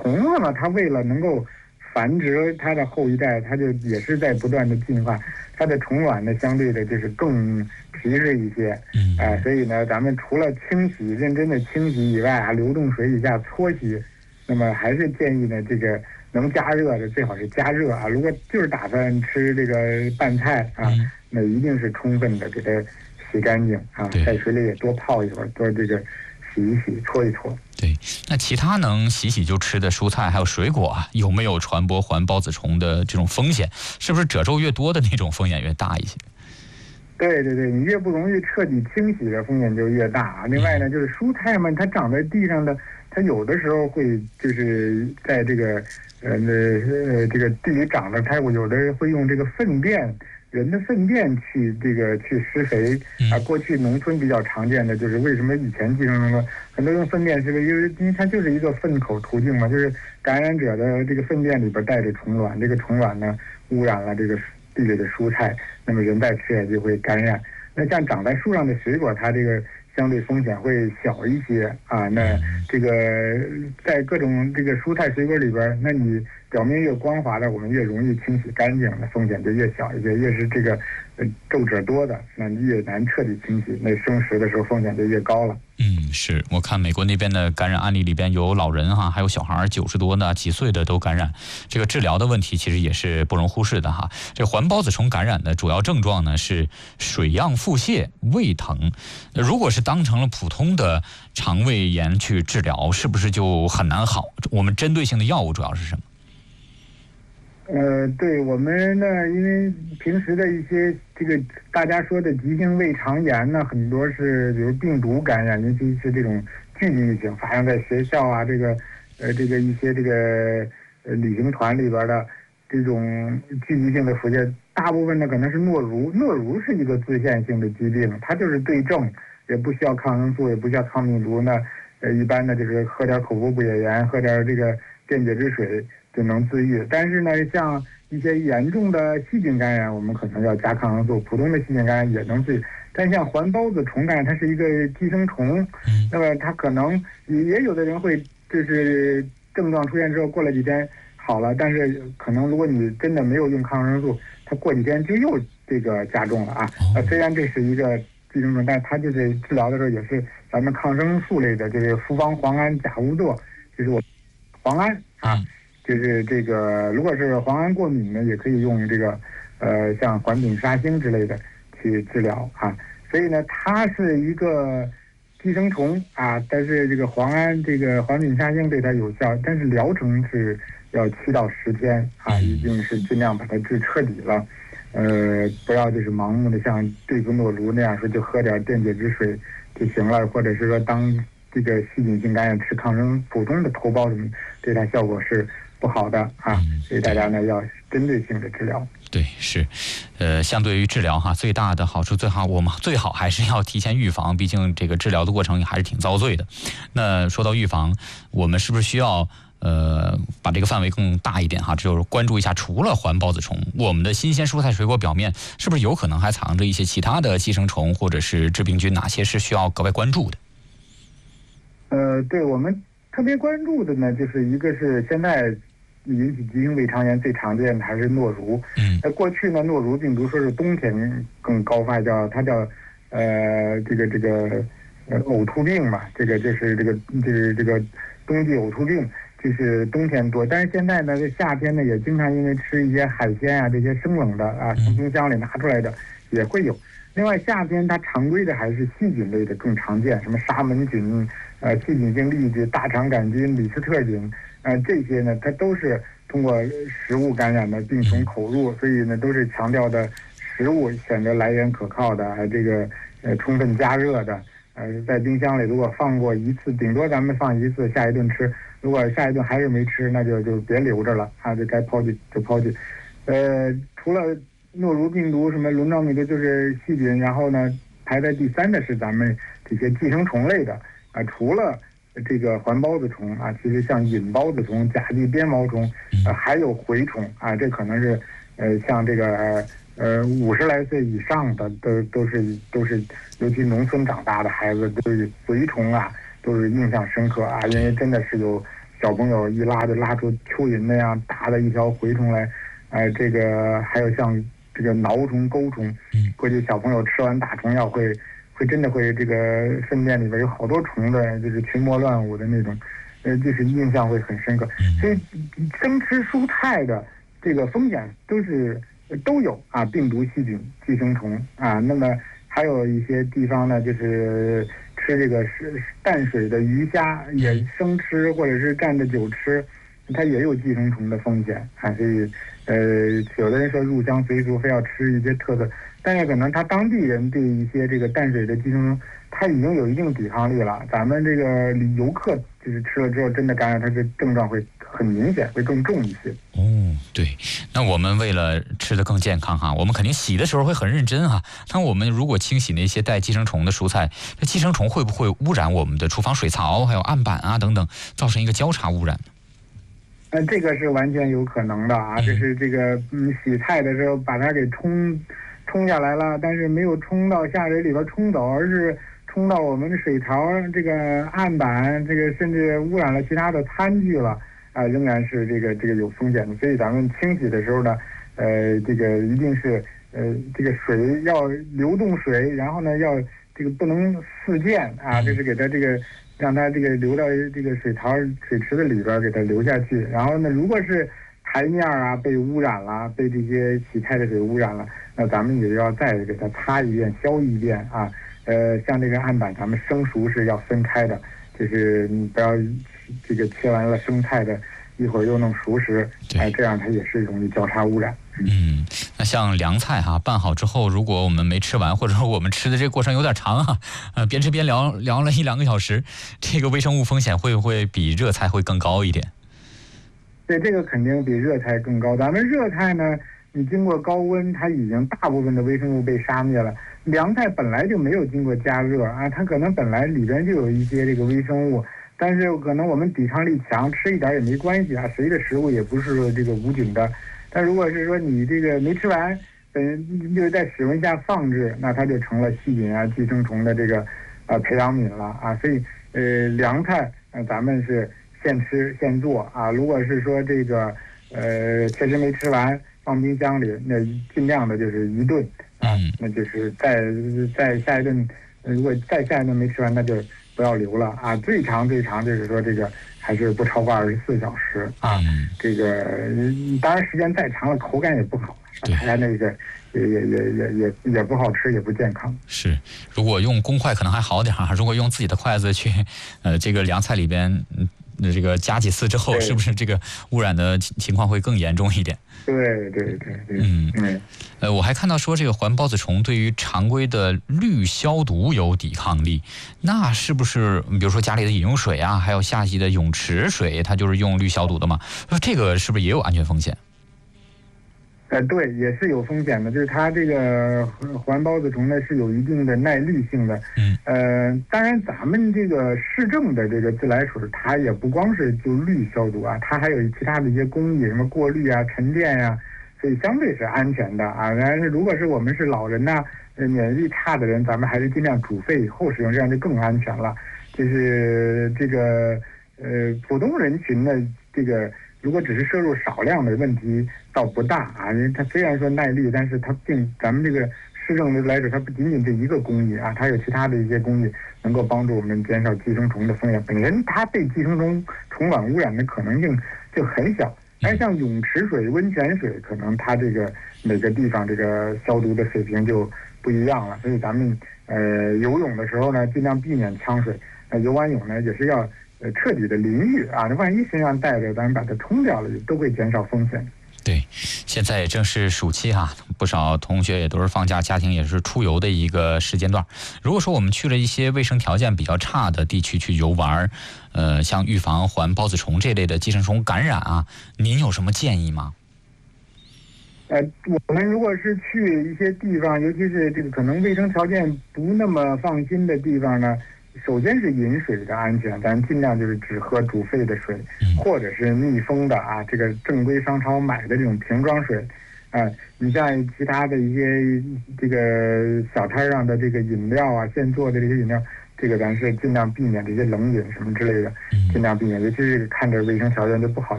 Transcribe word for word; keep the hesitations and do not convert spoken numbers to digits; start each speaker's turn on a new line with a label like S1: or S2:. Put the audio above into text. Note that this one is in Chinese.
S1: 虫子呢，它为了能够繁殖它的后一代，它就也是在不断的进化。它的虫卵呢，相对的就是更皮实一些，
S2: 嗯，
S1: 哎、呃，所以呢，咱们除了清洗、认真的清洗以外啊，流动水以下搓洗，那么还是建议呢，这个能加热的最好是加热啊。如果就是打算吃这个拌菜啊，
S2: 嗯、
S1: 那一定是充分的给它洗干净啊，在水里也多泡一会儿，多这个洗一洗、搓一搓。
S2: 对，那其他能洗洗就吃的蔬菜还有水果啊，有没有传播环孢子虫的这种风险？是不是褶皱越多的那种风险越大一些？
S1: 对对对，你越不容易彻底清洗的风险就越大。另外呢，就是蔬菜嘛，它长在地上的，它有的时候会就是在这个呃呃这个地里长的，它有的会用这个粪便。人的粪便去这个去施肥啊，过去农村比较常见的就是为什么以前寄生虫呢？很多用粪便施肥，因为因为它就是一个粪口途径嘛，就是感染者的这个粪便里边带着虫卵，这个虫卵呢污染了这个地里的蔬菜，那么人再吃也就会感染。那像长在树上的水果，它这个相对风险会小一些啊。那这个在各种这个蔬菜水果里边，那你表面越光滑的，我们越容易清洗干净，那风险就越小一些。越是这个呃皱褶多的，那越难彻底清洗，那生食的时候风险就越高了。
S2: 嗯，是我看美国那边的感染案例里边有老人哈，还有小孩九十多的、几岁的都感染，这个治疗的问题其实也是不容忽视的哈。这环孢子虫感染的主要症状呢是水样腹泻、胃疼。如果是当成了普通的肠胃炎去治疗，是不是就很难好？我们针对性的药物主要是什么？
S1: 呃，对我们呢，因为平时的一些这个大家说的急性胃肠炎呢，很多是比如病毒感染，尤其是这种聚集性发生在学校啊，这个呃这个一些这个呃旅行团里边的这种聚集性的腹泻，大部分呢可能是诺如，诺如是一个自限性的疾病，它就是对症，也不需要抗生素，也不需要抗病毒呢，呃一般的就是喝点口服补液盐，喝点这个电解质水就能自愈。但是呢，像一些严重的细菌感染，我们可能要加抗生素，普通的细菌感染也能自愈。但像环孢子虫感染，它是一个寄生虫，那么它可能也有的人会就是症状出现之后过了几天好了，但是可能如果你真的没有用抗生素，它过几天就又这个加重了啊。呃，虽然这是一个寄生虫，但它就是治疗的时候也是咱们抗生素类的，这个复方磺胺甲乌唑，就是我磺胺啊。就是这个，如果是磺胺过敏呢，也可以用这个，呃，像环丙沙星之类的去治疗啊。所以呢，它是一个寄生虫啊，但是这个磺胺、这个环丙沙星对它有效，但是疗程是要七到十天啊，一定是尽量把它治彻底了。呃，不要就是盲目的像对付诺如那样说就喝点电解质水就行了，或者是说当这个细菌性感染吃抗生普通的头孢什么，对它效果是不好的啊，所以大家呢要针对性的治疗。
S2: 对，是，呃，相对于治疗哈，最大的好处最好我们最好还是要提前预防，毕竟这个治疗的过程还是挺遭罪的。那说到预防，我们是不是需要呃把这个范围更大一点哈？就是关注一下，除了环孢子虫，我们的新鲜蔬菜水果表面是不是有可能还藏着一些其他的寄生虫或者是致病菌？哪些是需要格外关注的？
S1: 呃，对我们特别关注的呢，就是一个是现在引起急性胃肠炎最常见的还是诺如。
S2: 嗯，
S1: 那过去呢，诺如病毒说是冬天更高发，叫它叫呃这个这个呃呕吐病嘛，这个就是这个就是这个冬季呕吐病，就是冬天多。但是现在呢，这夏天呢也经常因为吃一些海鲜啊，这些生冷的啊，从冰箱里拿出来的也会有。另外夏天它常规的还是细菌类的更常见，什么沙门菌、呃细菌性痢疾、大肠杆菌、李斯特菌。呃，这些呢，它都是通过食物感染的，病从口入，所以呢，都是强调的食物选择来源可靠的，还这个呃充分加热的，呃，在冰箱里如果放过一次，顶多咱们放一次，下一顿吃。如果下一顿还是没吃，那就就别留着了啊，就该抛弃就抛弃。呃，除了诺如病毒、什么轮状病毒就是细菌，然后呢，排在第三的是咱们这些寄生虫类的啊，除了这个环孢子虫啊，其实像隐孢子虫、甲地鞭毛虫，呃，还有蛔虫啊，这可能是呃像这个呃五十来岁以上的都都是都是，尤其农村长大的孩子，对蛔虫啊都是印象深刻啊，因为真的是有小朋友一拉就拉出蚯蚓那样大的一条蛔虫来，呃，这个还有像这个挠虫、钩虫，估计小朋友吃完打虫药会会真的会这个粪便里边有好多虫的，就是群魔乱舞的那种，呃，就是印象会很深刻。所以生吃蔬菜的这个风险都是都有啊，病毒、细菌、寄生虫啊。那么还有一些地方呢，就是吃这个是淡水的鱼虾也生吃，或者是蘸着酒吃，它也有寄生虫的风险啊。所以呃，有的人说入乡随俗，非要吃一些特色，但是可能他当地人对一些这个淡水的寄生虫，他已经有一定抵抗力了。咱们这个游客就是吃了之后，真的感染，它的症状会很明显，会更重一些。
S2: 哦，对，那我们为了吃得更健康哈，我们肯定洗的时候会很认真哈。那我们如果清洗那些带寄生虫的蔬菜，这寄生虫会不会污染我们的厨房水槽，还有案板啊等等，造成一个交叉污染？
S1: 嗯，这个是完全有可能的啊，就是这个嗯，洗菜的时候把它给冲冲下来了，但是没有冲到下水里边冲走，而是冲到我们的水槽这个案板，这个甚至污染了其他的餐具了啊，仍然是这个这个有风险的。所以咱们清洗的时候呢，呃，这个一定是呃这个水要流动水，然后呢要这个不能四溅啊，就是给它这个。让它这个流到这个水槽、水池的里边，给它流下去。然后呢，如果是台面啊被污染了，被这些洗菜的水污染了，那咱们也要再给它擦一遍、消一遍啊。呃，像这个案板，咱们生熟是要分开的，就是你不要这个切完了生菜的，一会儿又弄熟食，哎、呃，这样它也是容易交叉污染。
S2: 嗯，那像凉菜哈，拌好之后，如果我们没吃完，或者说我们吃的这个过程有点长哈，呃，边吃边凉凉了一两个小时，这个微生物风险会不会比热菜会更高一点？
S1: 对，这个肯定比热菜更高。咱们热菜呢，你经过高温，它已经大部分的微生物被杀灭了。凉菜本来就没有经过加热啊，它可能本来里边就有一些这个微生物，但是可能我们抵抗力强，吃一点也没关系啊。谁的食物也不是这个无菌的。但如果是说你这个没吃完，本就是在室温下放置，那它就成了细菌啊、寄生虫的这个呃培养皿了啊。所以呃凉菜呃咱们是现吃现做啊。如果是说这个呃确实没吃完，放冰箱里，那尽量的就是一顿啊，那就是再再下一顿，如果再下一顿没吃完，那就不要留了啊。最长最长就是说这个。还是不超过二十四小时啊，嗯、这个当然时间再长了，口感也不好，还那个也也也也也也不好吃，也不健康。
S2: 是，如果用公筷可能还好点哈，如果用自己的筷子去，呃，这个凉菜里边，嗯，这个夹几次之后，是不是这个污染的情况会更严重一点？
S1: 对对对对，
S2: 嗯嗯，呃，我还看到说这个环孢子虫对于常规的氯消毒有抵抗力，那是不是比如说家里的饮用水啊，还有夏季的泳池水，它就是用氯消毒的嘛？这个是不是也有安全风险？
S1: 呃，对，也是有风险的，就是它这个环孢子虫呢是有一定的耐氯性的。嗯。呃，当然咱们这个市政的这个自来水，它也不光是就氯消毒啊，它还有其他的一些工艺，什么过滤啊、沉淀呀、啊，所以相对是安全的啊。但是如果是我们是老人呐、呃，免疫力差的人，咱们还是尽量煮沸以后使用，这样就更安全了。就是这个呃普通人群的这个。如果只是摄入少量的问题倒不大啊，因为它虽然说耐氯，但是它并咱们这个市政的来说，它不仅仅这一个工艺啊，它有其他的一些工艺能够帮助我们减少寄生虫的风险。本身它被寄生虫虫卵污染的可能性就很小，而像泳池水、温泉水，可能它这个每个地方这个消毒的水平就不一样了。所以咱们呃游泳的时候呢，尽量避免呛水。呃，游完泳呢也是要。呃，彻底的淋浴啊，那万一身上带着，咱们把它冲掉了，都会减少风险。
S2: 对，现在也正是暑期哈、啊，不少同学也都是放假，家庭也是出游的一个时间段。如果说我们去了一些卫生条件比较差的地区去游玩，呃，像预防环孢子虫这类的寄生虫感染啊，您有什么建议吗？
S1: 呃，我们如果是去一些地方，尤其是这个可能卫生条件不那么放心的地方呢。首先是饮水的安全，咱尽量就是只喝煮沸的水，或者是密封的啊，这个正规商超买的这种瓶装水，啊、呃，你像其他的一些这个小摊上的这个饮料啊，现做的这些饮料， 这个咱是尽量避免这些冷饮什么之类的，尽量避免，尤其是看着卫生条件就不好